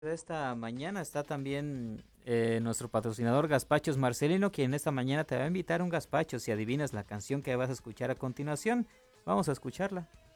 Esta mañana está también nuestro patrocinador Gazpachos Marcelino, quien esta mañana te va a invitar a un gazpacho si adivinas la canción que vas a escuchar a continuación. Vamos a escucharla.